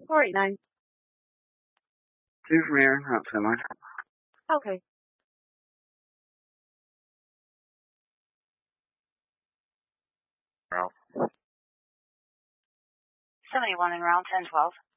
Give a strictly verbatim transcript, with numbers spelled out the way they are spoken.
four eight nine. Two from here, Route semi. Okay. Ralph. seventy-one en route, ten twelve.